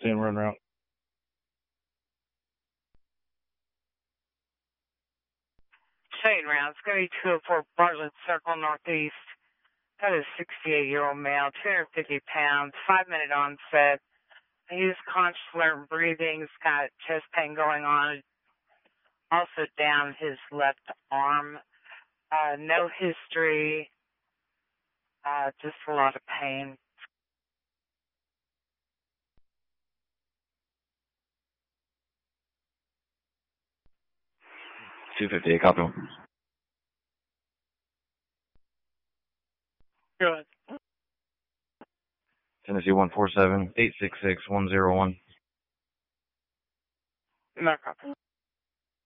10 run route. Chain rounds, going to 204 Bartlett Circle Northeast. Got a 68-year-old male, 250 pounds, 5-minute onset. He's conscious, alert, breathing. He's got chest pain going on. Also down his left arm. No history. Just a lot of pain. $258, copy. Good. Tennessee 147-866-101. No problem.